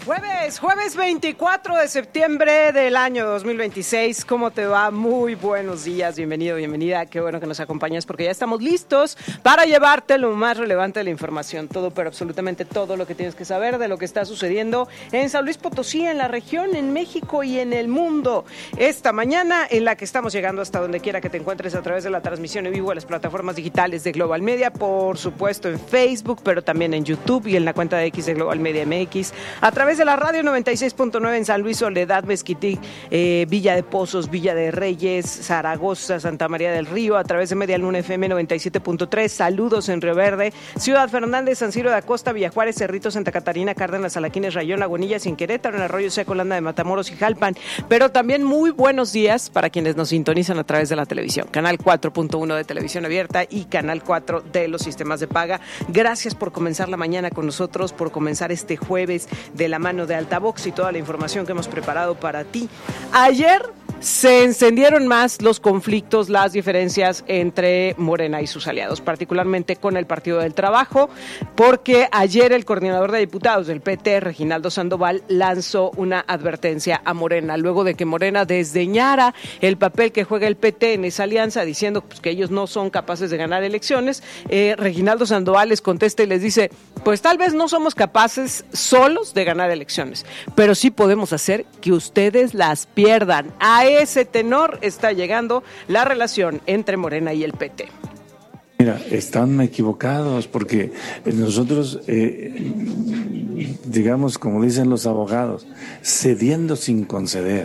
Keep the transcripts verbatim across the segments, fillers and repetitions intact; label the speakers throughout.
Speaker 1: Jueves, jueves veinticuatro de septiembre del año dos mil veintiséis. ¿Cómo te va? Muy buenos días, bienvenido, bienvenida. Qué bueno que nos acompañas porque ya estamos listos para llevarte lo más relevante de la información. Todo, pero absolutamente todo lo que tienes que saber de lo que está sucediendo en San Luis Potosí, en la región, en México y en el mundo. Esta mañana en la que estamos llegando hasta donde quiera que te encuentres a través de la transmisión en vivo de las plataformas digitales de Global Media, por supuesto en Facebook, pero también en YouTube y en la cuenta de X de Global Media M X, a través de la radio noventa y seis punto nueve en San Luis, Soledad, Mezquití, eh, Villa de Pozos, Villa de Reyes, Zaragoza, Santa María del Río, a través de Media Luna F M noventa y siete punto tres, saludos en Río Verde, Ciudad Fernández, San Ciro de Acosta, Villajuárez, Cerritos, Santa Catarina, Cárdenas, Alaquines, Rayón, Lagunillas, en Querétaro, en Arroyo Seco, Landa de Matamoros y Jalpan, pero también muy buenos días para quienes nos sintonizan a través de la televisión, canal cuatro punto uno de Televisión Abierta y canal cuatro de los sistemas de paga. Gracias por comenzar la mañana con nosotros, por comenzar este jueves de la mano de Altavox y toda la información que hemos preparado para ti. Ayer se encendieron más los conflictos, las diferencias entre Morena y sus aliados, particularmente con el Partido del Trabajo, porque ayer el coordinador de diputados del P T, Reginaldo Sandoval, lanzó una advertencia a Morena, luego de que Morena desdeñara el papel que juega el P T en esa alianza, diciendo pues, que ellos no son capaces de ganar elecciones. Eh, Reginaldo Sandoval les contesta y les dice, pues tal vez no somos capaces solos de ganar elecciones, pero sí podemos hacer que ustedes las pierdan. A ese tenor está llegando la relación entre Morena y el P T.
Speaker 2: Mira, están equivocados porque nosotros, eh, digamos, como dicen los abogados, cediendo sin conceder,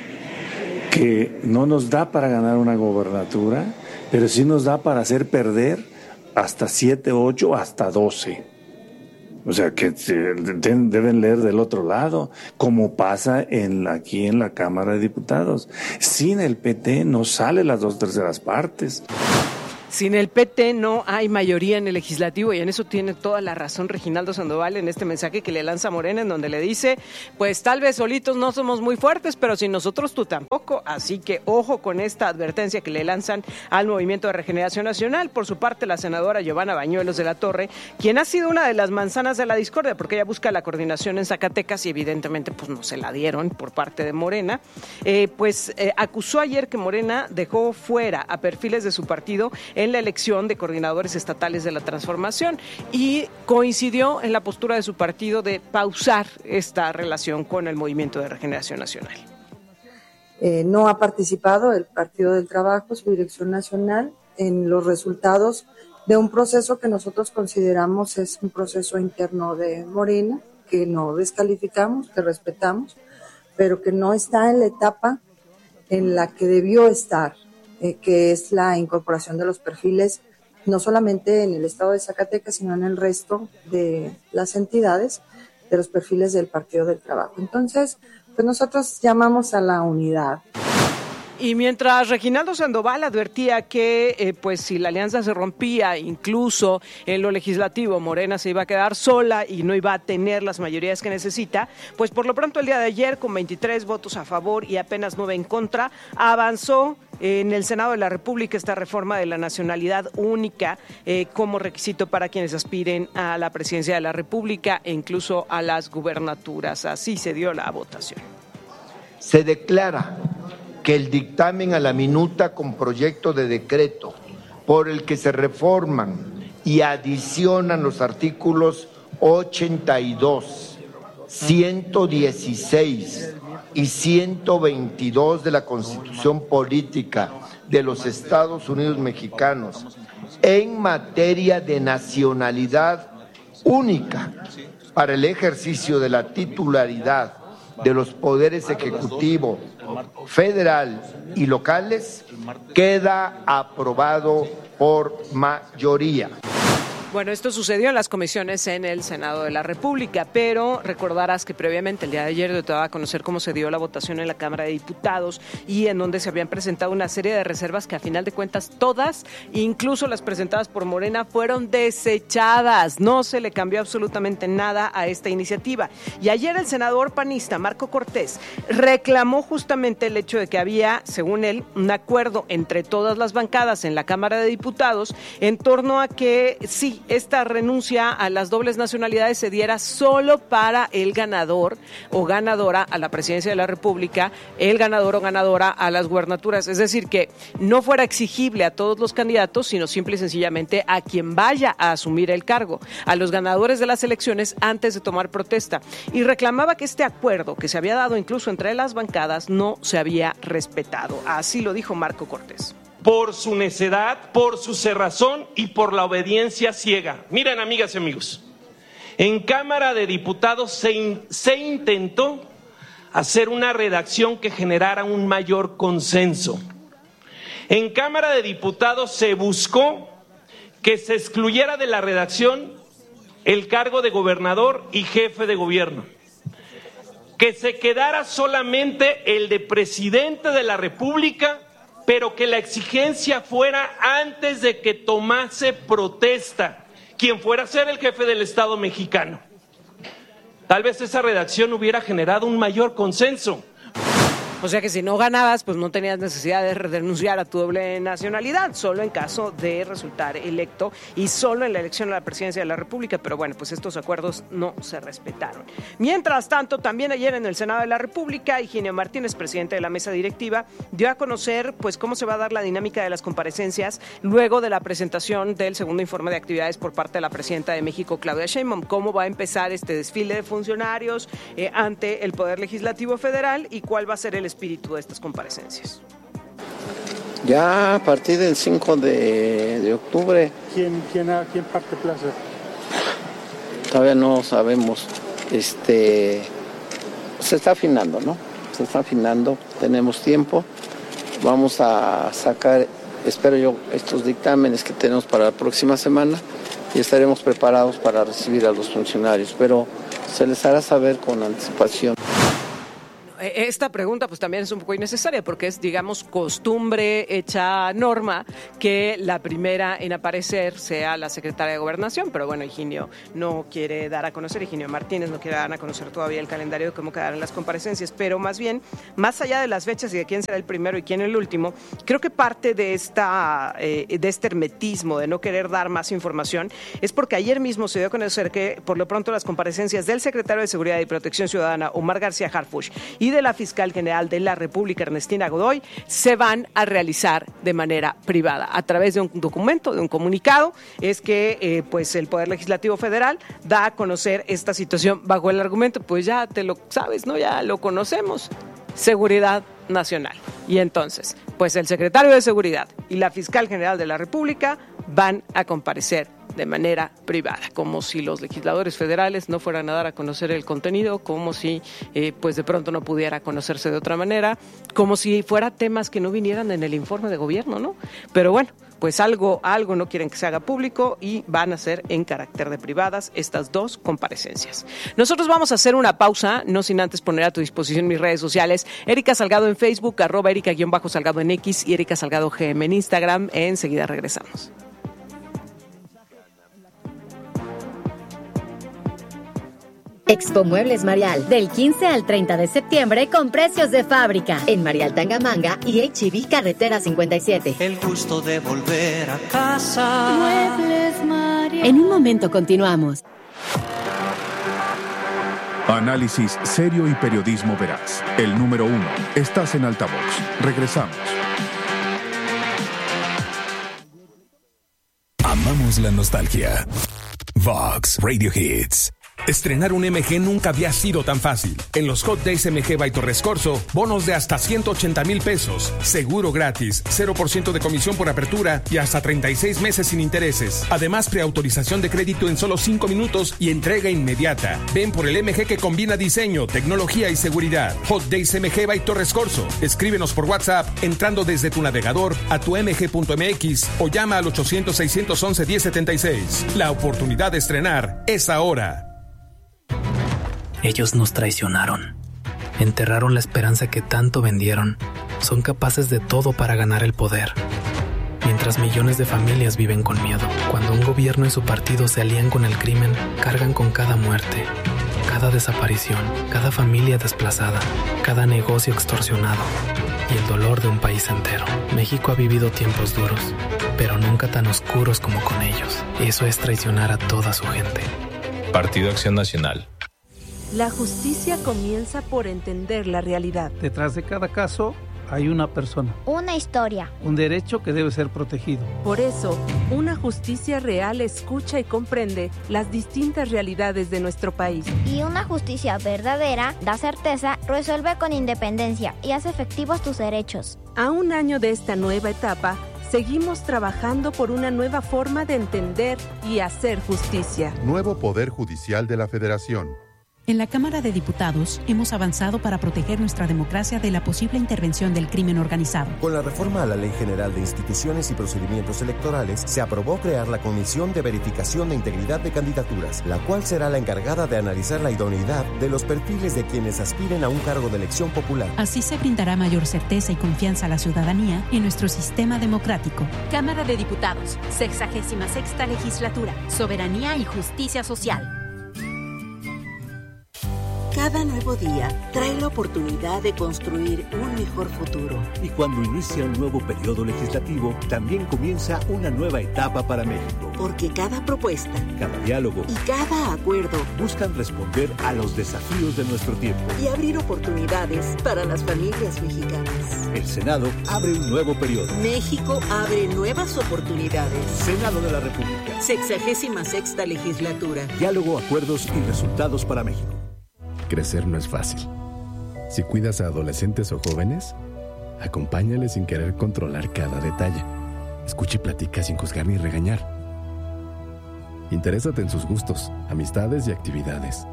Speaker 2: que no nos da para ganar una gobernatura, pero sí nos da para hacer perder hasta siete, ocho, hasta doce. O sea, que deben leer del otro lado, como pasa en aquí en la Cámara de Diputados. Sin el P T no sale las dos terceras partes.
Speaker 1: Sin el P T no hay mayoría en el legislativo y en eso tiene toda la razón Reginaldo Sandoval en este mensaje que le lanza Morena, en donde le dice, pues tal vez solitos no somos muy fuertes, pero sin nosotros tú tampoco, así que ojo con esta advertencia que le lanzan al Movimiento de Regeneración Nacional. Por su parte, la senadora Giovanna Bañuelos de la Torre, quien ha sido una de las manzanas de la discordia, porque ella busca la coordinación en Zacatecas y evidentemente pues no se la dieron por parte de Morena, eh, pues eh, acusó ayer que Morena dejó fuera a perfiles de su partido en la elección de coordinadores estatales de la transformación y coincidió en la postura de su partido de pausar esta relación con el Movimiento de Regeneración Nacional.
Speaker 3: Eh, no ha participado el Partido del Trabajo, su dirección nacional, en los resultados de un proceso que nosotros consideramos es un proceso interno de Morena, que no descalificamos, que respetamos, pero que no está en la etapa en la que debió estar, eh, que es la incorporación de los perfiles, no solamente en el estado de Zacatecas, sino en el resto de las entidades, de los perfiles del Partido del Trabajo. Entonces, pues nosotros llamamos a la unidad.
Speaker 1: Y mientras Reginaldo Sandoval advertía que eh, pues si la alianza se rompía, incluso en lo legislativo, Morena se iba a quedar sola y no iba a tener las mayorías que necesita, pues por lo pronto el día de ayer, con veintitrés votos a favor y apenas nueve en contra, avanzó en el Senado de la República esta reforma de la nacionalidad única eh, como requisito para quienes aspiren a la presidencia de la República e incluso a las gubernaturas. Así se dio la votación.
Speaker 4: Se declara que el dictamen a la minuta con proyecto de decreto por el que se reforman y adicionan los artículos ochenta y dos, ciento dieciséis y ciento veintidós de la Constitución Política de los Estados Unidos Mexicanos en materia de nacionalidad única para el ejercicio de la titularidad de los poderes ejecutivo, federal y locales, queda aprobado por mayoría.
Speaker 1: Bueno, esto sucedió en las comisiones en el Senado de la República, pero recordarás que previamente, el día de ayer, yo te daba a conocer cómo se dio la votación en la Cámara de Diputados y en donde se habían presentado una serie de reservas que a final de cuentas todas, incluso las presentadas por Morena, fueron desechadas. No se le cambió absolutamente nada a esta iniciativa. Y ayer el senador panista Marco Cortés reclamó justamente el hecho de que había, según él, un acuerdo entre todas las bancadas en la Cámara de Diputados en torno a que sí, esta renuncia a las dobles nacionalidades se diera solo para el ganador o ganadora a la presidencia de la República, el ganador o ganadora a las gubernaturas. Es decir, que no fuera exigible a todos los candidatos, sino simple y sencillamente a quien vaya a asumir el cargo, a los ganadores de las elecciones antes de tomar protesta. Y reclamaba que este acuerdo que se había dado incluso entre las bancadas no se había respetado. Así lo dijo Marco Cortés.
Speaker 5: Por su necedad, por su cerrazón y por la obediencia ciega. Miren, amigas y amigos, en Cámara de Diputados se, in, se intentó hacer una redacción que generara un mayor consenso. En Cámara de Diputados se buscó que se excluyera de la redacción el cargo de gobernador y jefe de gobierno, que se quedara solamente el de presidente de la República, pero que la exigencia fuera antes de que tomase protesta quien fuera a ser el jefe del Estado mexicano. Tal vez esa redacción hubiera generado un mayor consenso.
Speaker 1: O sea que si no ganabas, pues no tenías necesidad de renunciar a tu doble nacionalidad, solo en caso de resultar electo y solo en la elección a la presidencia de la República. Pero bueno, pues estos acuerdos no se respetaron. Mientras tanto, también ayer en el Senado de la República, Higinio Martínez, presidente de la mesa directiva, dio a conocer pues cómo se va a dar la dinámica de las comparecencias luego de la presentación del segundo informe de actividades por parte de la presidenta de México, Claudia Sheinbaum. Cómo va a empezar este desfile de funcionarios eh, ante el Poder Legislativo Federal y cuál va a ser el espíritu de estas comparecencias.
Speaker 6: Ya a partir del cinco de, de octubre.
Speaker 7: ¿Quién, quién, quién parte plaza?
Speaker 6: Todavía no sabemos. Este, se está afinando, ¿no? Se está afinando, tenemos tiempo. Vamos a sacar, espero yo, estos dictámenes que tenemos para la próxima semana y estaremos preparados para recibir a los funcionarios, pero se les hará saber con anticipación.
Speaker 1: Esta pregunta pues también es un poco innecesaria porque es, digamos, costumbre hecha norma que la primera en aparecer sea la secretaria de Gobernación, pero bueno, Higinio no quiere dar a conocer, Higinio Martínez no quiere dar a conocer todavía el calendario de cómo quedarán las comparecencias, pero más bien, más allá de las fechas y de quién será el primero y quién el último, creo que parte de esta eh, de este hermetismo, de no querer dar más información, es porque ayer mismo se dio a conocer que por lo pronto las comparecencias del secretario de Seguridad y Protección Ciudadana, Omar García Harfuch, y de la fiscal general de la República, Ernestina Godoy, se van a realizar de manera privada. A través de un documento, de un comunicado, es que eh, pues el Poder Legislativo Federal da a conocer esta situación bajo el argumento, pues ya te lo sabes, ¿no? Ya lo conocemos. Seguridad nacional. Y entonces, pues el secretario de Seguridad y la fiscal general de la República van a comparecer de manera privada, como si los legisladores federales no fueran a dar a conocer el contenido, como si eh, pues de pronto no pudiera conocerse de otra manera, como si fuera temas que no vinieran en el informe de gobierno, ¿no? Pero bueno, pues algo, algo no quieren que se haga público y van a ser en carácter de privadas estas dos comparecencias. Nosotros vamos a hacer una pausa, no sin antes poner a tu disposición mis redes sociales, Erika Salgado en Facebook, arroba Erika-Salgado en X y Erika Salgado G M en Instagram. Enseguida regresamos.
Speaker 8: Expo Muebles Marial, del quince al treinta de septiembre con precios de fábrica en Marial Tangamanga y H E B Carretera cincuenta y siete.
Speaker 9: El gusto de volver a casa.
Speaker 8: Muebles Marial. En un momento continuamos.
Speaker 10: Análisis serio y periodismo veraz. El número uno. Estás en altavoz. Regresamos.
Speaker 11: Amamos la nostalgia. Vox Radio Hits. Estrenar un M G nunca había sido tan fácil. En los Hot Days M G by Torres Corso, bonos de hasta ciento ochenta mil pesos, seguro gratis, cero por ciento de comisión por apertura y hasta treinta y seis meses sin intereses. Además, preautorización de crédito en solo cinco minutos y entrega inmediata. Ven por el M G que combina diseño, tecnología y seguridad. Hot Days M G by Torres Corso. Escríbenos por WhatsApp entrando desde tu navegador a tu m g punto m x o llama al ochocientos, seiscientos once, diez setenta y seis. La oportunidad de estrenar es ahora.
Speaker 12: Ellos nos traicionaron, enterraron la esperanza que tanto vendieron, son capaces de todo para ganar el poder. Mientras millones de familias viven con miedo, cuando un gobierno y su partido se alían con el crimen, cargan con cada muerte, cada desaparición, cada familia desplazada, cada negocio extorsionado y el dolor de un país entero. México ha vivido tiempos duros, pero nunca tan oscuros como con ellos. Eso es traicionar a toda su gente.
Speaker 13: Partido Acción Nacional.
Speaker 14: La justicia comienza por entender la realidad.
Speaker 15: Detrás de cada caso hay una persona.
Speaker 16: Una historia.
Speaker 15: Un derecho que debe ser protegido.
Speaker 14: Por eso, una justicia real escucha y comprende las distintas realidades de nuestro país.
Speaker 16: Y una justicia verdadera da certeza, resuelve con independencia y hace efectivos tus derechos.
Speaker 14: A un año de esta nueva etapa, seguimos trabajando por una nueva forma de entender y hacer justicia.
Speaker 17: Nuevo Poder Judicial de la Federación.
Speaker 18: En la Cámara de Diputados hemos avanzado para proteger nuestra democracia de la posible intervención del crimen organizado.
Speaker 19: Con la reforma a la Ley General de Instituciones y Procedimientos Electorales, se aprobó crear la Comisión de Verificación de Integridad de Candidaturas, la cual será la encargada de analizar la idoneidad de los perfiles de quienes aspiren a un cargo de elección popular.
Speaker 18: Así se brindará mayor certeza y confianza a la ciudadanía en nuestro sistema democrático.
Speaker 20: Cámara de Diputados, sexagésima sexta legislatura, soberanía y justicia social.
Speaker 21: Cada nuevo día trae la oportunidad de construir un mejor futuro.
Speaker 22: Y cuando inicia un nuevo periodo legislativo, también comienza una nueva etapa para México.
Speaker 21: Porque cada propuesta,
Speaker 22: cada diálogo
Speaker 21: y cada acuerdo
Speaker 22: buscan responder a los desafíos de nuestro tiempo
Speaker 21: y abrir oportunidades para las familias mexicanas.
Speaker 22: El Senado abre un nuevo periodo.
Speaker 21: México abre nuevas oportunidades.
Speaker 22: Senado de la República.
Speaker 21: Sexagésima sexta legislatura.
Speaker 22: Diálogo, acuerdos y resultados para México.
Speaker 23: Crecer no es fácil. Si cuidas a adolescentes o jóvenes, acompáñales sin querer controlar cada detalle. Escucha y platica sin juzgar ni regañar. Interésate en sus gustos, amistades y actividades.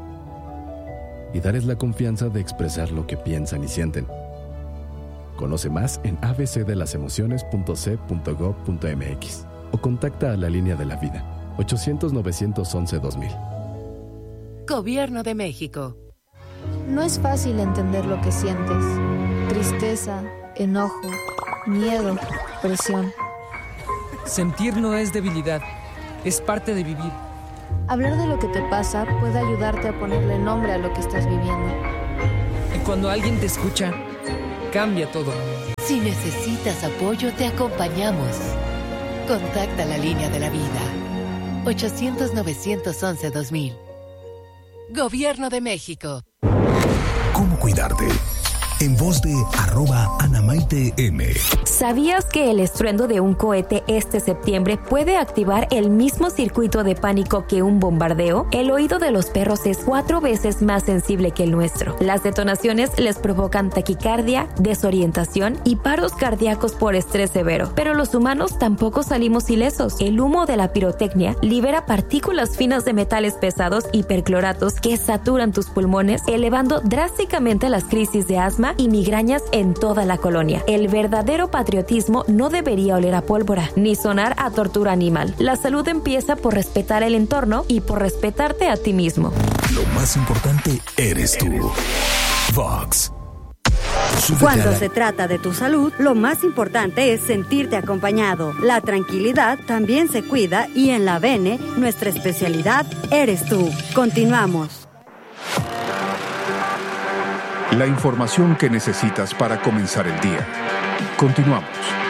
Speaker 23: Y darles la confianza de expresar lo que piensan y sienten. Conoce más en a b c de las emociones punto c punto gob punto m x o contacta a la Línea de la Vida, ochocientos, novecientos once, dos mil.
Speaker 24: Gobierno de México.
Speaker 25: No es fácil entender lo que sientes. Tristeza, enojo, miedo, presión.
Speaker 26: Sentir no es debilidad, es parte de vivir.
Speaker 25: Hablar de lo que te pasa puede ayudarte a ponerle nombre a lo que estás viviendo.
Speaker 26: Y cuando alguien te escucha, cambia todo.
Speaker 24: Si necesitas apoyo, te acompañamos. Contacta la Línea de la Vida. ochocientos, novecientos once, dos mil. Gobierno de México.
Speaker 11: ¿Cómo cuidarte? En voz de arroba Anamaite M.
Speaker 27: ¿Sabías que el estruendo de un cohete este septiembre puede activar el mismo circuito de pánico que un bombardeo? El oído de los perros es cuatro veces más sensible que el nuestro. Las detonaciones les provocan taquicardia, desorientación y paros cardíacos por estrés severo. Pero los humanos tampoco salimos ilesos. El humo de la pirotecnia libera partículas finas de metales pesados y percloratos que saturan tus pulmones, elevando drásticamente las crisis de asma y migrañas en toda la colonia. El verdadero patriotismo no debería oler a pólvora, ni sonar a tortura animal. La salud empieza por respetar el entorno y por respetarte a ti mismo.
Speaker 11: Lo más importante eres tú. Vox.
Speaker 28: Cuando se trata de tu salud, lo más importante es sentirte acompañado. La tranquilidad también se cuida y en la B N, nuestra especialidad eres tú. Continuamos.
Speaker 10: La información que necesitas para comenzar el día. Continuamos.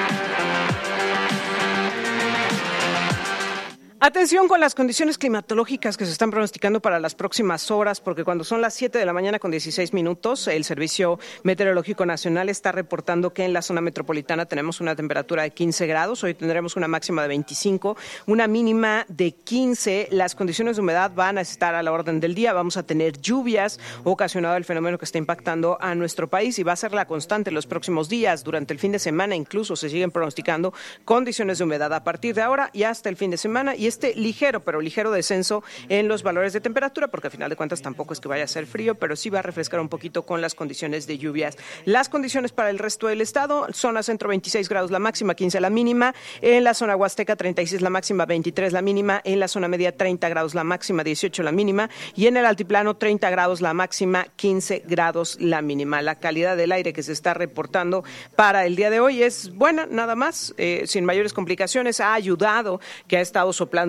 Speaker 1: Atención con las condiciones climatológicas que se están pronosticando para las próximas horas, porque cuando son las siete de la mañana con dieciséis minutos, el Servicio Meteorológico Nacional está reportando que en la zona metropolitana tenemos una temperatura de quince grados, hoy tendremos una máxima de veinticinco, una mínima de quince, las condiciones de humedad van a estar a la orden del día, vamos a tener lluvias ocasionado el fenómeno que está impactando a nuestro país y va a ser la constante en los próximos días, durante el fin de semana incluso se siguen pronosticando condiciones de humedad a partir de ahora y hasta el fin de semana y este ligero, pero ligero descenso en los valores de temperatura, porque al final de cuentas tampoco es que vaya a ser frío, pero sí va a refrescar un poquito con las condiciones de lluvias. Las condiciones para el resto del estado, zona centro veintiséis grados la máxima, quince la mínima, en la zona huasteca treinta y seis la máxima, veintitrés la mínima, en la zona media treinta grados la máxima, dieciocho la mínima, y en el altiplano treinta grados la máxima, quince grados la mínima. La calidad del aire que se está reportando para el día de hoy es buena, nada más, eh, sin mayores complicaciones, ha ayudado que ha estado soplando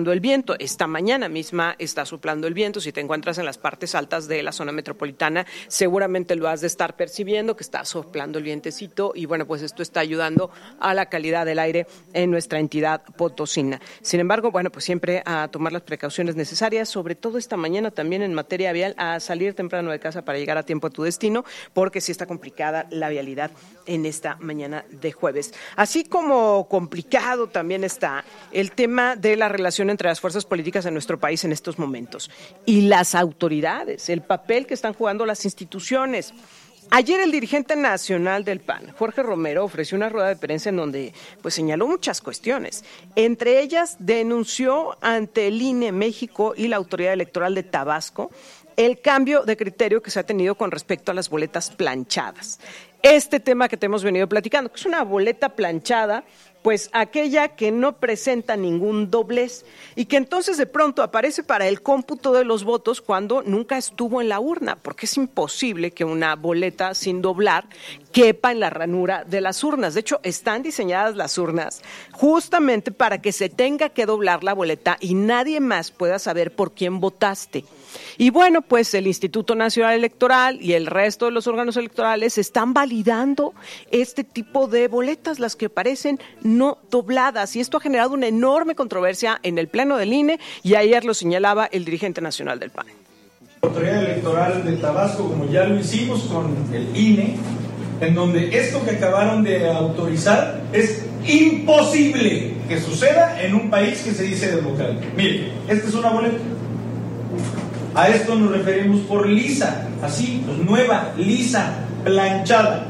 Speaker 1: soplando el viento. Esta mañana misma está soplando el viento. Si te encuentras en las partes altas de la zona metropolitana, seguramente lo has de estar percibiendo, que está soplando el vientecito, y bueno, pues esto está ayudando a la calidad del aire en nuestra entidad potosina. Sin embargo, bueno, pues siempre a tomar las precauciones necesarias, sobre todo esta mañana también en materia vial, a salir temprano de casa para llegar a tiempo a tu destino, porque sí está complicada la vialidad en esta mañana de jueves. Así como complicado también está el tema de la relación entre las fuerzas políticas en nuestro país en estos momentos y las autoridades, el papel que están jugando las instituciones. Ayer el dirigente nacional del P A N, Jorge Romero, ofreció una rueda de prensa en donde pues señaló muchas cuestiones. Entre ellas, denunció ante el I N E México y la Autoridad Electoral de Tabasco el cambio de criterio que se ha tenido con respecto a las boletas planchadas. Este tema que te hemos venido platicando, que es una boleta planchada, pues aquella que no presenta ningún doblez y que entonces de pronto aparece para el cómputo de los votos cuando nunca estuvo en la urna, porque es imposible que una boleta sin doblar quepa en la ranura de las urnas. De hecho, están diseñadas las urnas justamente para que se tenga que doblar la boleta y nadie más pueda saber por quién votaste. Y bueno, pues el Instituto Nacional Electoral y el resto de los órganos electorales están validando este tipo de boletas, las que parecen no dobladas, y esto ha generado una enorme controversia en el Pleno del I N E, y ayer lo señalaba el dirigente nacional del P A N.
Speaker 2: La Autoridad Electoral de Tabasco, como ya lo hicimos con el I N E, en donde esto que acabaron de autorizar es imposible que suceda en un país que se dice democrático. Mire, esta es una boleta. A esto nos referimos por lisa, así, pues nueva, lisa, planchada.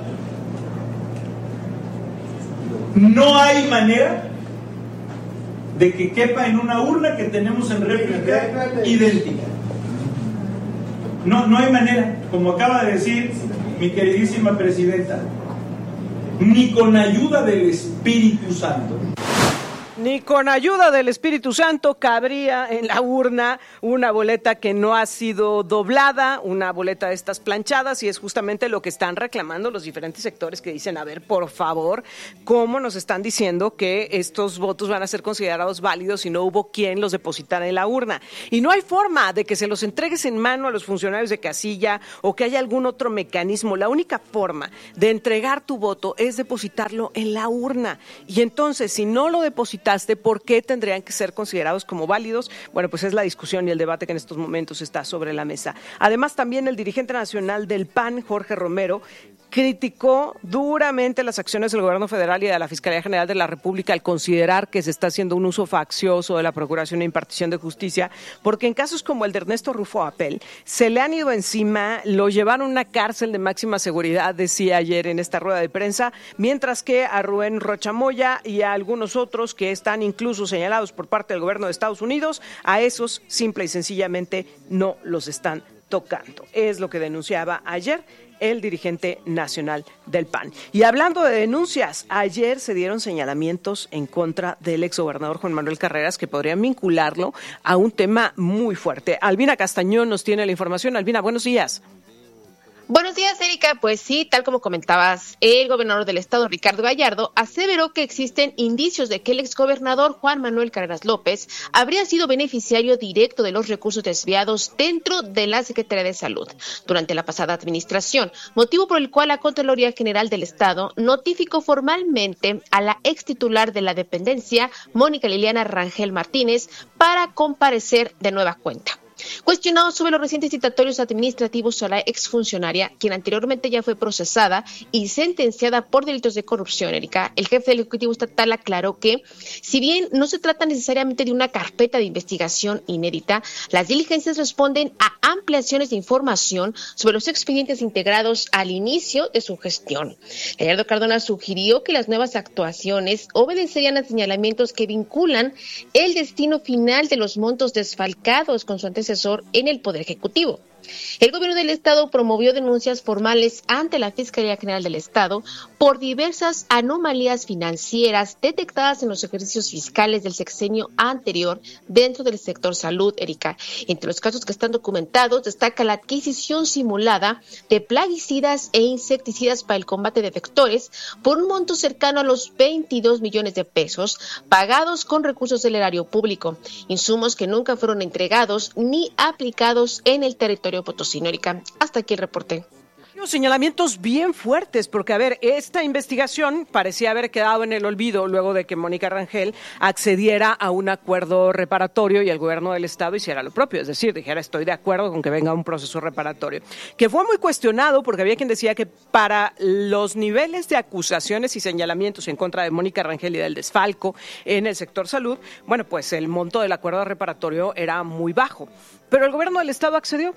Speaker 2: No hay manera de que quepa en una urna que tenemos en réplica idéntica. No, no hay manera, como acaba de decir mi queridísima presidenta, ni con ayuda del Espíritu Santo.
Speaker 1: Ni con ayuda del Espíritu Santo cabría en la urna una boleta que no ha sido doblada, una boleta de estas planchadas, y es justamente lo que están reclamando los diferentes sectores que dicen, a ver, por favor, ¿cómo nos están diciendo que estos votos van a ser considerados válidos si no hubo quien los depositara en la urna? Y no hay forma de que se los entregues en mano a los funcionarios de casilla o que haya algún otro mecanismo. La única forma de entregar tu voto es depositarlo en la urna. Y entonces, si no lo depositas, ¿por qué tendrían que ser considerados como válidos? Bueno, pues es la discusión y el debate que en estos momentos está sobre la mesa. Además, también el dirigente nacional del P A N, Jorge Romero, criticó duramente las acciones del gobierno federal y de la Fiscalía General de la República al considerar que se está haciendo un uso faccioso de la Procuración e Impartición de Justicia, porque en casos como el de Ernesto Rufo Apel, se le han ido encima, lo llevaron a una cárcel de máxima seguridad, decía ayer en esta rueda de prensa, mientras que a Rubén Rocha Moya y a algunos otros que están incluso señalados por parte del gobierno de Estados Unidos, a esos simple y sencillamente no los están tocando. Es lo que denunciaba ayer el dirigente nacional del P A N. Y hablando de denuncias, ayer se dieron señalamientos en contra del exgobernador Juan Manuel Carreras que podrían vincularlo a un tema muy fuerte. Albina Castañón nos tiene la información. Albina, buenos días.
Speaker 3: Buenos días, Erika. Pues sí, tal como comentabas, el gobernador del estado, Ricardo Gallardo, aseveró que existen indicios de que el exgobernador Juan Manuel Carreras López habría sido beneficiario directo de los recursos desviados dentro de la Secretaría de Salud durante la pasada administración, motivo por el cual la Contraloría General del Estado notificó formalmente a la ex titular de la dependencia, Mónica Liliana Rangel Martínez, para comparecer de nueva cuenta. Cuestionado sobre los recientes citatorios administrativos a la exfuncionaria, quien anteriormente ya fue procesada y sentenciada por delitos de corrupción, Erika, el jefe del Ejecutivo Estatal aclaró que, si bien no se trata necesariamente de una carpeta de investigación inédita, las diligencias responden a ampliaciones de información sobre los expedientes integrados al inicio de su gestión. Gallardo Cardona sugirió que las nuevas actuaciones obedecerían a señalamientos que vinculan el destino final de los montos desfalcados con su antecesor en el Poder Ejecutivo. El gobierno del estado promovió denuncias formales ante la Fiscalía General del Estado por diversas anomalías financieras detectadas en los ejercicios fiscales del sexenio anterior dentro del sector salud, Erika. Entre los casos que están documentados destaca la adquisición simulada de plaguicidas e insecticidas para el combate de vectores por un monto cercano a los veintidós millones de pesos pagados con recursos del erario público, insumos que nunca fueron entregados ni aplicados en el territorio potosino. Erika, hasta aquí el reporte.
Speaker 1: Señalamientos bien fuertes, porque a ver, esta investigación parecía haber quedado en el olvido luego de que Mónica Rangel accediera a un acuerdo reparatorio y el gobierno del estado hiciera lo propio, es decir, dijera estoy de acuerdo con que venga un proceso reparatorio, que fue muy cuestionado porque había quien decía que para los niveles de acusaciones y señalamientos en contra de Mónica Rangel y del desfalco en el sector salud, bueno, pues el monto del acuerdo reparatorio era muy bajo, pero el gobierno del estado accedió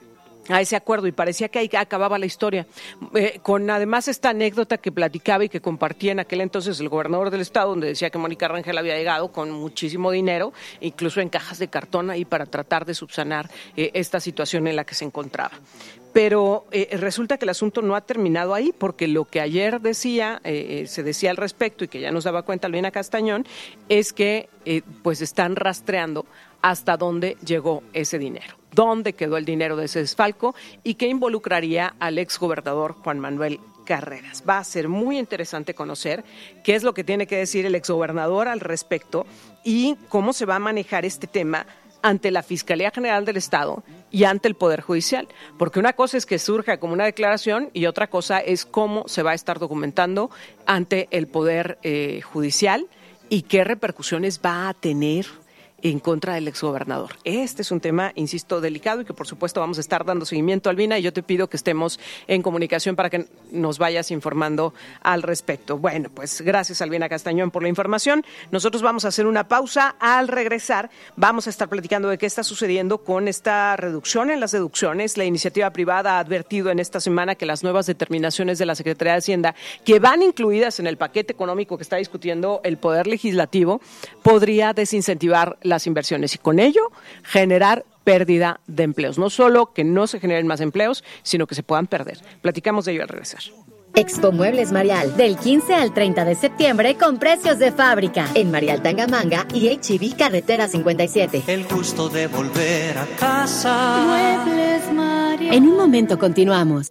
Speaker 1: a ese acuerdo y parecía que ahí acababa la historia, eh, con además esta anécdota que platicaba y que compartía en aquel entonces el gobernador del estado, donde decía que Mónica Rangel había llegado con muchísimo dinero, incluso en cajas de cartón ahí para tratar de subsanar eh, esta situación en la que se encontraba. Pero eh, resulta que el asunto no ha terminado ahí, porque lo que ayer decía, eh, se decía al respecto y que ya nos daba cuenta Albina Castañón, es que eh, pues están rastreando hasta dónde llegó ese dinero, dónde quedó el dinero de ese desfalco y qué involucraría al exgobernador Juan Manuel Carreras. Va a ser muy interesante conocer qué es lo que tiene que decir el exgobernador al respecto y cómo se va a manejar este tema ante la Fiscalía General del Estado y ante el Poder Judicial, porque una cosa es que surja como una declaración y otra cosa es cómo se va a estar documentando ante el Poder eh, Judicial y qué repercusiones va a tener en contra del exgobernador. Este es un tema, insisto, delicado y que por supuesto vamos a estar dando seguimiento, Albina, y yo te pido que estemos en comunicación para que nos vayas informando al respecto. Bueno, pues gracias, Albina Castañón, por la información. Nosotros vamos a hacer una pausa. Al regresar vamos a estar platicando de qué está sucediendo con esta reducción en las deducciones. La iniciativa privada ha advertido en esta semana que las nuevas determinaciones de la Secretaría de Hacienda, que van incluidas en el paquete económico que está discutiendo el Poder Legislativo, podría desincentivar las inversiones y con ello generar pérdida de empleos. No solo que no se generen más empleos, sino que se puedan perder. Platicamos de ello al regresar.
Speaker 4: Expo Muebles Marial, del quince al treinta de septiembre con precios de fábrica. En Marial Tangamanga y H E B Carretera cincuenta y siete.
Speaker 5: El gusto de volver a casa.
Speaker 4: Muebles Marial. En un momento continuamos.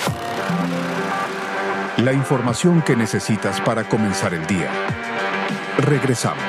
Speaker 10: La información que necesitas para comenzar el día. Regresamos.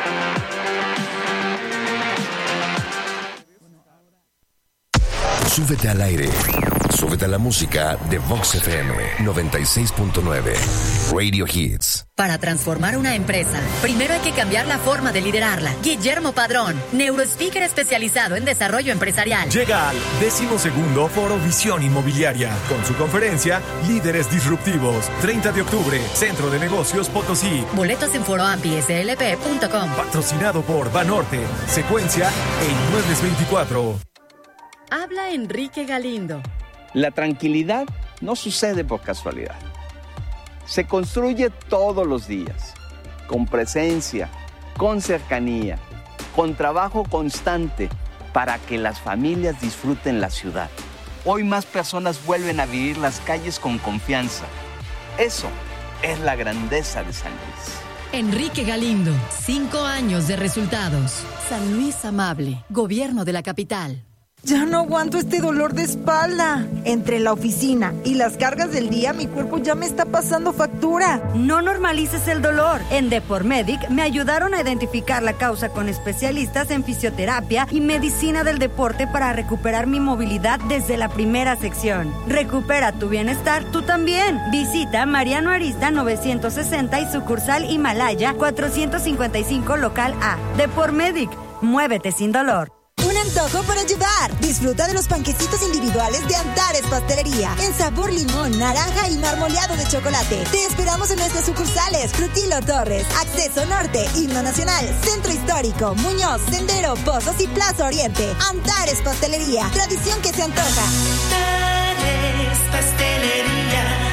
Speaker 6: Súbete al aire. Súbete a la música de Vox F M noventa y seis punto nueve. Radio Hits.
Speaker 4: Para transformar una empresa, primero hay que cambiar la forma de liderarla. Guillermo Padrón, neurospeaker especializado en desarrollo empresarial.
Speaker 7: Llega al decimosegundo Foro Visión Inmobiliaria con su conferencia Líderes Disruptivos. treinta de octubre, Centro de Negocios Potosí.
Speaker 4: Boletos en foroampi s l p punto com.
Speaker 7: Patrocinado por Banorte, Secuencia e Inmuebles veinticuatro.
Speaker 4: Habla Enrique Galindo.
Speaker 8: La tranquilidad no sucede por casualidad. Se construye todos los días, con presencia, con cercanía, con trabajo constante para que las familias disfruten la ciudad. Hoy más personas vuelven a vivir las calles con confianza. Eso es la grandeza de San Luis.
Speaker 4: Enrique Galindo, cinco años de resultados. San Luis Amable, Gobierno de la Capital.
Speaker 9: Ya no aguanto este dolor de espalda. Entre la oficina y las cargas del día, mi cuerpo ya me está pasando factura.
Speaker 28: No normalices el dolor. En Depormedic me ayudaron a identificar la causa con especialistas en fisioterapia y medicina del deporte para recuperar mi movilidad desde la primera sección. Recupera tu bienestar tú también. Visita Mariano Arista novecientos sesenta y sucursal Himalaya cuatrocientos cincuenta y cinco local A. Depormedic, muévete sin dolor.
Speaker 12: Un antojo para llevar. Disfruta de los panquecitos individuales de Antares Pastelería en sabor limón, naranja y marmoleado de chocolate. Te esperamos en nuestras sucursales Frutilo Torres, Acceso Norte, Himno Nacional, Centro Histórico, Muñoz, Sendero, Pozos y Plaza Oriente. Antares Pastelería, tradición que se antoja.
Speaker 5: Antares Pastelería.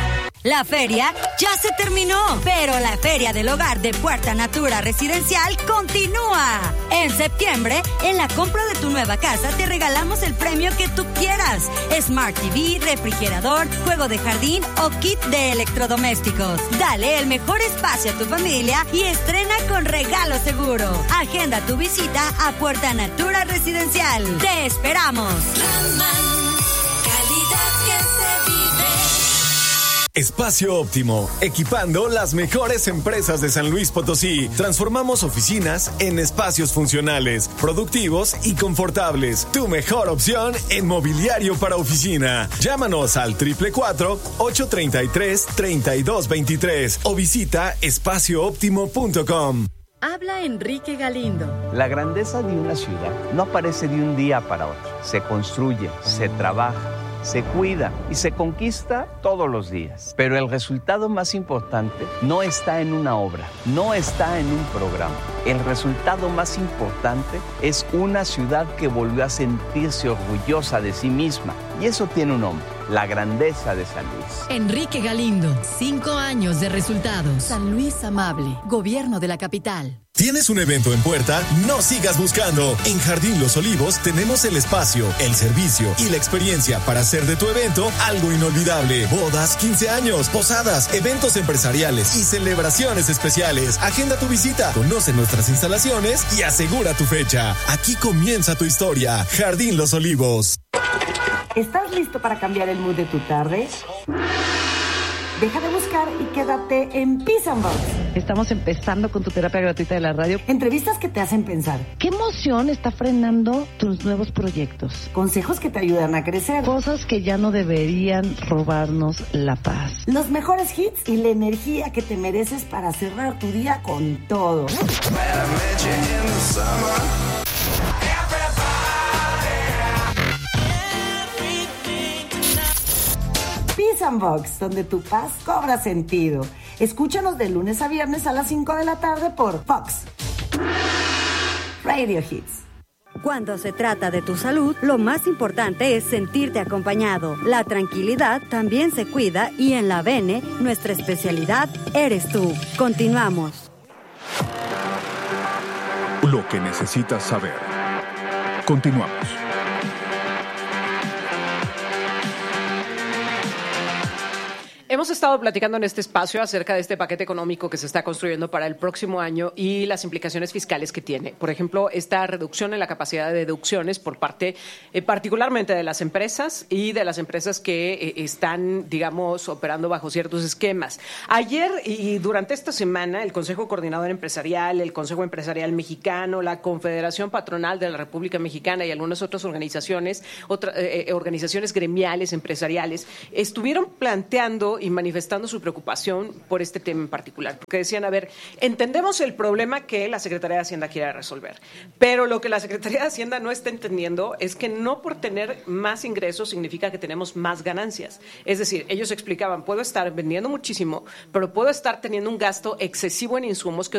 Speaker 28: La feria ya se terminó, pero la Feria del Hogar de Puerta Natura Residencial continúa. En septiembre, en la compra de tu nueva casa te regalamos el premio que tú quieras. Smart T V, refrigerador, juego de jardín o kit de electrodomésticos. Dale el mejor espacio a tu familia y estrena con regalo seguro. Agenda tu visita a Puerta Natura Residencial. ¡Te esperamos!
Speaker 13: Calidad que se vive.
Speaker 7: Espacio Óptimo, equipando las mejores empresas de San Luis Potosí. Transformamos oficinas en espacios funcionales, productivos y confortables. Tu mejor opción en mobiliario para oficina. Llámanos al cuatro cuatro cuatro, ocho tres tres, tres dos dos tres o visita espacio óptimo punto com.
Speaker 4: Habla Enrique Galindo.
Speaker 8: La grandeza de una ciudad no aparece de un día para otro. Se construye, se trabaja, se cuida y se conquista todos los días. Pero el resultado más importante no está en una obra, no está en un programa. El resultado más importante es una ciudad que volvió a sentirse orgullosa de sí misma. Y eso tiene un nombre: la grandeza de San Luis.
Speaker 4: Enrique Galindo, cinco años de resultados. San Luis Amable, Gobierno de la Capital.
Speaker 7: ¿Tienes un evento en puerta? No sigas buscando. En Jardín Los Olivos tenemos el espacio, el servicio y la experiencia para hacer de tu evento algo inolvidable. Bodas, quince años, posadas, eventos empresariales y celebraciones especiales. Agenda tu visita, conoce nuestras instalaciones y asegura tu fecha. Aquí comienza tu historia. Jardín Los Olivos.
Speaker 14: ¿Estás listo para cambiar el mood de tu tarde? Deja de buscar y quédate en Peace and Box.
Speaker 15: Estamos empezando con tu terapia gratuita de la radio.
Speaker 14: Entrevistas que te hacen pensar.
Speaker 15: ¿Qué emoción está frenando tus nuevos proyectos?
Speaker 14: Consejos que te ayudan a crecer.
Speaker 15: Cosas que ya no deberían robarnos la paz.
Speaker 14: Los mejores hits y la energía que te mereces para cerrar tu día con todo. Peace and Box, donde tu paz cobra sentido. Escúchanos de lunes a viernes a las cinco de la tarde por Fox Radio Hits.
Speaker 28: Cuando se trata de tu salud, lo más importante es sentirte acompañado. La tranquilidad también se cuida y en la Bene, nuestra especialidad eres tú. Continuamos.
Speaker 10: Lo que necesitas saber. Continuamos.
Speaker 1: Hemos estado platicando en este espacio acerca de este paquete económico que se está construyendo para el próximo año y las implicaciones fiscales que tiene. Por ejemplo, esta reducción en la capacidad de deducciones por parte eh, particularmente de las empresas y de las empresas que eh, están, digamos, operando bajo ciertos esquemas. Ayer y durante esta semana, el Consejo Coordinador Empresarial, el Consejo Empresarial Mexicano, la Confederación Patronal de la República Mexicana y algunas otras organizaciones, otra, eh, organizaciones gremiales, empresariales, estuvieron planteando y manifestando su preocupación por este tema en particular, porque decían, a ver, entendemos el problema que la Secretaría de Hacienda quiere resolver, pero lo que la Secretaría de Hacienda no está entendiendo es que no por tener más ingresos significa que tenemos más ganancias. Es decir, ellos explicaban, puedo estar vendiendo muchísimo, pero puedo estar teniendo un gasto excesivo en insumos que